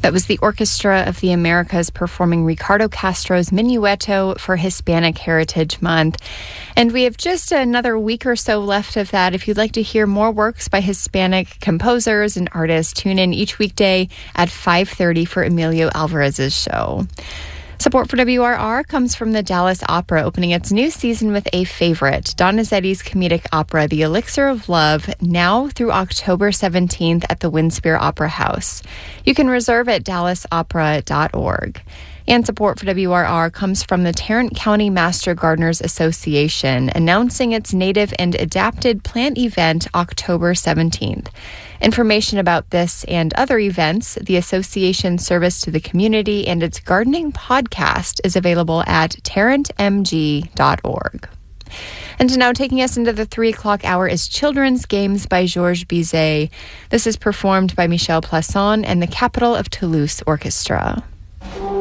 That was the Orchestra of the Americas performing Ricardo Castro's Minueto for Hispanic Heritage Month. And we have just another week or so left of that. If you'd like to hear more works by Hispanic composers and artists, tune in each weekday at 5:30 for Emilio Alvarez's show. Support for WRR comes from the Dallas Opera, opening its new season with a favorite, Donizetti's comedic opera, The Elixir of Love, now through October 17th at the Winspear Opera House. You can reserve at dallasopera.org. And support for WRR comes from the Tarrant County Master Gardeners Association, announcing its native and adapted plant event October 17th. Information about this and other events, the association's service to the community, and its gardening podcast is available at tarrantmg.org. And now taking us into the 3 o'clock hour is Children's Games by Georges Bizet. This is performed by Michel Plasson and the Capital of Toulouse Orchestra.